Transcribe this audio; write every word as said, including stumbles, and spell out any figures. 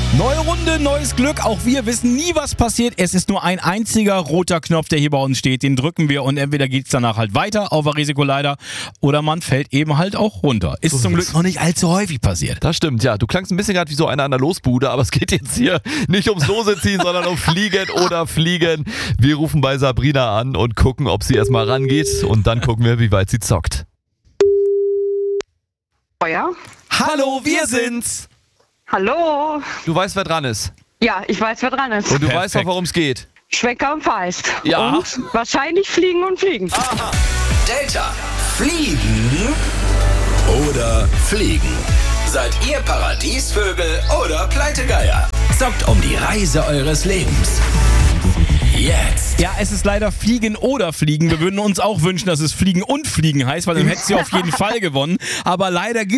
Neue Runde, neues Glück. Auch wir wissen nie, was passiert. Es ist nur ein einziger roter Knopf, der hier bei uns steht. Den drücken wir und entweder geht es danach halt weiter auf der Risikoleiter oder man fällt eben halt auch runter. Ist so zum Glück noch nicht allzu häufig passiert. Das stimmt, ja. Du klangst ein bisschen gerade wie so einer an der Losbude, aber es geht jetzt hier nicht ums Lose ziehen, sondern um Fliegen oder Fliegen. Wir rufen bei Sabrina an und gucken, ob sie erstmal rangeht und dann gucken wir, wie weit sie zockt. Oh ja? Hallo, wir sind's. Hallo? Du weißt, wer dran ist. Ja, ich weiß, wer dran ist. Und du Perfekt. weißt auch, worum es geht. Schwecker und Feist. Ja. Und wahrscheinlich Fliegen und Fliegen. Delta. Fliegen oder Fliegen? Seid ihr Paradiesvögel oder Pleitegeier? Zockt um die Reise eures Lebens. Jetzt. Ja, es ist leider Fliegen oder Fliegen. Wir würden uns auch wünschen, dass es Fliegen und Fliegen heißt, weil dann hättest du auf jeden Fall gewonnen. Aber leider gibt